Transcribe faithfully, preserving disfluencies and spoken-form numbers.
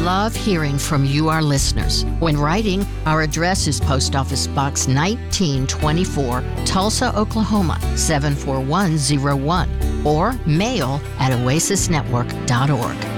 love hearing from you, our listeners. When writing, our address is Post Office Box nineteen twenty-four, Tulsa, Oklahoma, seven four one zero one, or mail at oasis network dot org.